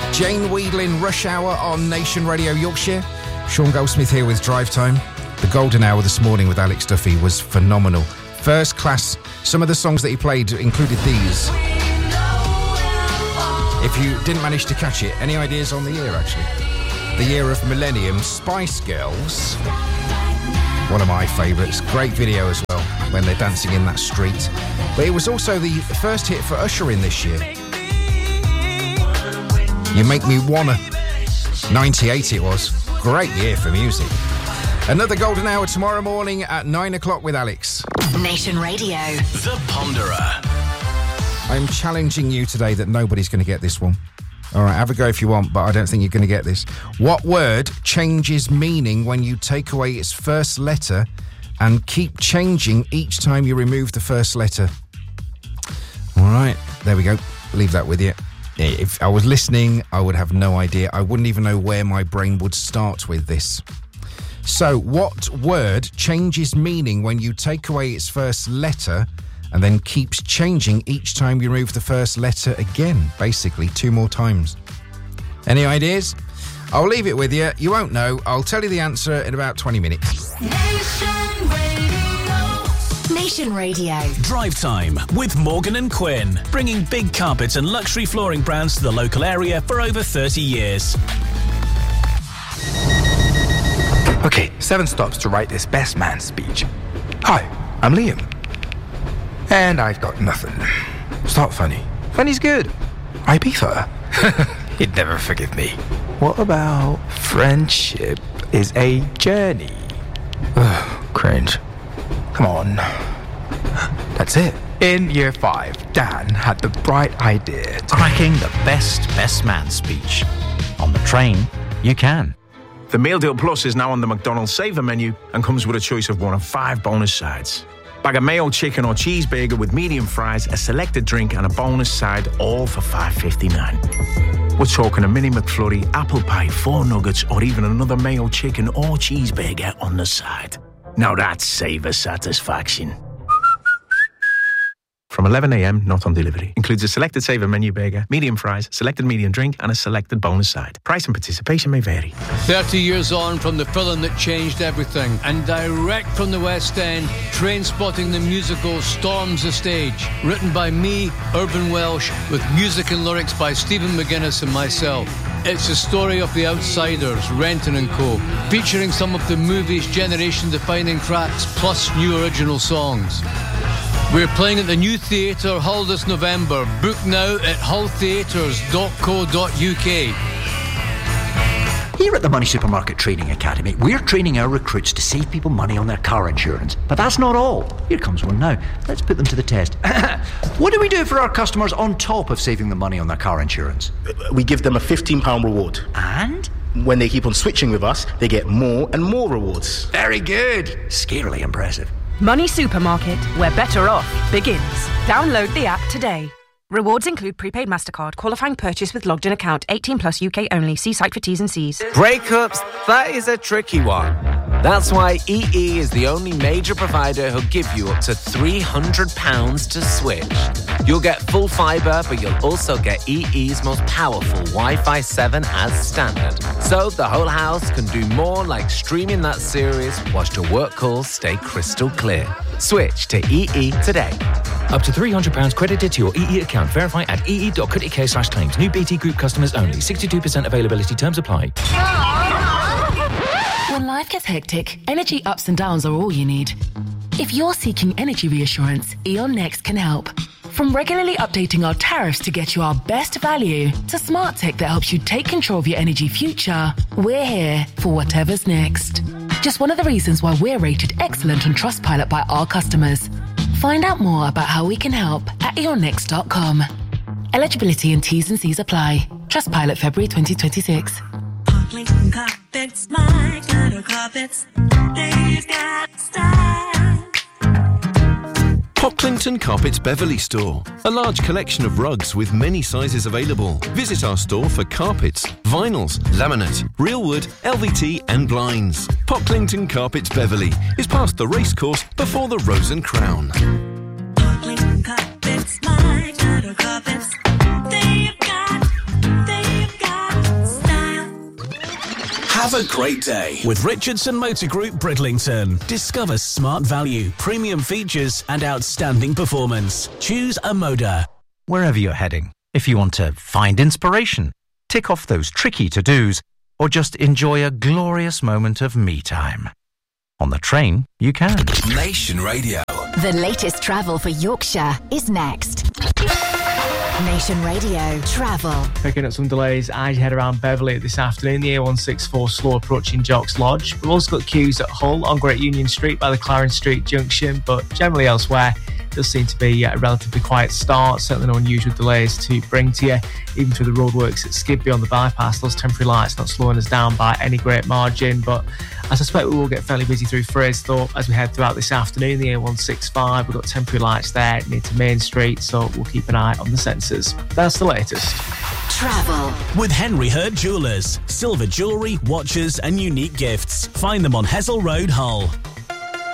Jane Weedlin, Rush Hour on Nation Radio Yorkshire. Sean Goldsmith here with Drive Time. The Golden Hour this morning with Alex Duffy was phenomenal. First class. Some of the songs that he played included these. If you didn't manage to catch it, any ideas on the year, actually? The year of Millennium, Spice Girls. One of my favourites. Great video as well, when they're dancing in that street. But it was also the first hit for Usher in this year. You Make Me Wanna. 98 it was. Great year for music. Another Golden Hour tomorrow morning at 9 o'clock with Alex. Nation Radio. The Ponderer. I'm challenging you today that nobody's going to get this one. All right, have a go if you want, but I don't think you're going to get this. What word changes meaning when you take away its first letter and keep changing each time you remove the first letter? All right, there we go. Leave that with you. If I was listening, I would have no idea. I wouldn't even know where my brain would start with this. So, what word changes meaning when you take away its first letter and then keeps changing each time you remove the first letter again? Basically, 2 more times. Any ideas? I'll leave it with you. You won't know. I'll tell you the answer in about 20 minutes. Nation Radio. Drive Time with Morgan and Quinn, bringing big carpets and luxury flooring brands to the local area for over 30 years. Okay, 7 stops to write this best man speech. Hi, I'm Liam. And I've got nothing. Start funny. Funny's good. Ibiza. He'd never forgive me. What about friendship is a journey? Ugh, cringe. Come on. That's it. In year 5, Dan had the bright idea to... Cracking the best man speech. On the train, you can. The Meal Deal Plus is now on the McDonald's Saver menu and comes with a choice of 1 of 5 bonus sides. Bag of mayo, chicken or cheeseburger with medium fries, a selected drink and a bonus side, all for $5.59. We're talking a mini McFlurry, apple pie, 4 nuggets or even another mayo, chicken or cheeseburger on the side. Now that's Saver satisfaction. From 11 a.m, not on delivery. Includes a selected Saver menu burger, medium fries, selected medium drink and a selected bonus side. Price and participation may vary. 30 years on from the film that changed everything, and direct from the West End, Trainspotting the musical storms the stage. Written by me, Urban Welsh, with music and lyrics by Stephen McGuinness and myself. It's the story of The Outsiders, Renton and Co., featuring some of the movie's generation-defining tracks, plus new original songs. We're playing at the New Theatre Hull this November. Book now at hulltheatres.co.uk. Here at the Money Supermarket Training Academy, we're training our recruits to save people money on their car insurance. But that's not all. Here comes one now. Let's put them to the test. What do we do for our customers on top of saving them money on their car insurance? We give them a £15 reward. And? When they keep on switching with us, they get more and more rewards. Very good. Scarily impressive. Money Supermarket, where better off begins. Download the app today. Rewards include prepaid MasterCard, qualifying purchase with logged in account, 18 plus UK only. See site for T's and C's. Breakups, that is a tricky one. That's why EE is the only major provider who'll give you up to £300 to switch. You'll get full fibre, but you'll also get EE's most powerful Wi-Fi 7 as standard. So the whole house can do more, like streaming that series whilst your work calls stay crystal clear. Switch to EE today. Up to £300 credited to your EE account. Verify at ee.co.uk/claims. New BT Group customers only. 62% availability. Terms apply. When life gets hectic, energy ups and downs are all you need. If you're seeking energy reassurance, E.ON Next can help. From regularly updating our tariffs to get you our best value, to smart tech that helps you take control of your energy future, we're here for whatever's next. Just one of the reasons why we're rated excellent on Trustpilot by our customers. Find out more about how we can help at eonnext.com. Eligibility and T's and C's apply. Trustpilot February 2026. Pocklington Carpets, my kind of carpets. They've got style. Pocklington Carpets Beverley Store. A large collection of rugs with many sizes available. Visit our store for carpets, vinyls, laminate, real wood, LVT and blinds. Pocklington Carpets Beverley is past the racecourse before the Rose and Crown. Pocklington Carpets, my kind of carpets. They've got Have a great day with Richardson Motor Group Bridlington. Discover smart value, premium features and outstanding performance. Choose a Moda. Wherever you're heading, if you want to find inspiration, tick off those tricky to-dos, or just enjoy a glorious moment of me time. On the train, you can. Nation Radio. The latest travel for Yorkshire is next. Nation Radio Travel. Picking up some delays as you head around Beverley this afternoon. The A164 slow approaching Jocks Lodge. We've also got queues at Hull on Great Union Street by the Clarence Street Junction, but generally elsewhere it does seem to be a relatively quiet start. Certainly no unusual delays to bring to you. Even through the roadworks at Skibby on the bypass, those temporary lights not slowing us down by any great margin, but I suspect we will get fairly busy through Fraserthorpe as we head throughout this afternoon. The A165, we've got temporary lights there near to Main Street, so we'll keep an eye on the sensors. That's the latest. Travel with Henry Hurd Jewellers. Silver jewellery, watches and unique gifts. Find them on Hessel Road, Hull.